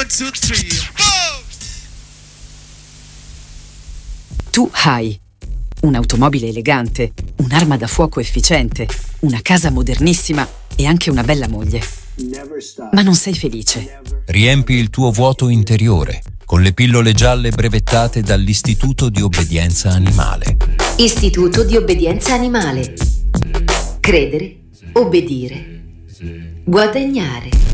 2, 3, 4. Tu hai un'automobile elegante, un'arma da fuoco efficiente, una casa modernissima e anche una bella moglie. Ma non sei felice. Riempi il tuo vuoto interiore con le pillole gialle brevettate dall'Istituto di Obbedienza Animale. Istituto di Obbedienza Animale. Credere, obbedire, guadagnare.